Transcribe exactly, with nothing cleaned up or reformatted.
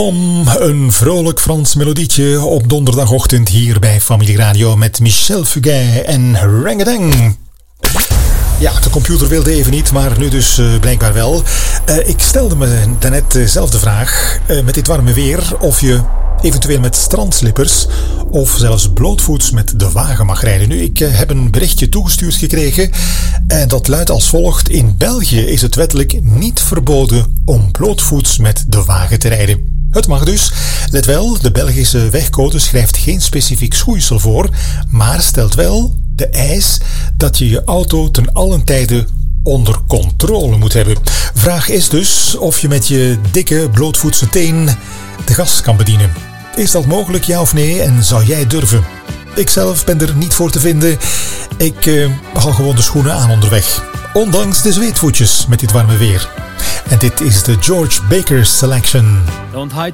Welkom, een vrolijk Frans melodietje op donderdagochtend hier bij Familie Radio met Michel Fugain en Rangadang. Ja, de computer wilde even niet, maar nu dus uh, blijkbaar wel. Uh, ik stelde me daarnet dezelfde vraag uh, met dit warme weer of je eventueel met strandslippers of zelfs blootvoets met de wagen mag rijden. Nu, ik uh, heb een berichtje toegestuurd gekregen en dat luidt als volgt. In België is het wettelijk niet verboden om blootvoets met de wagen te rijden. Het mag dus. Let wel, de Belgische wegcode schrijft geen specifiek schoeisel voor, maar stelt wel de eis dat je je auto ten allen tijde onder controle moet hebben. Vraag is dus of je met je dikke blootvoetse teen de gas kan bedienen. Is dat mogelijk, ja of nee? En zou jij durven? Ikzelf ben er niet voor te vinden. Ik uh, hou gewoon de schoenen aan onderweg. Ondanks de zweetvoetjes met dit warme weer. En dit is de George Baker Selection. Don't hide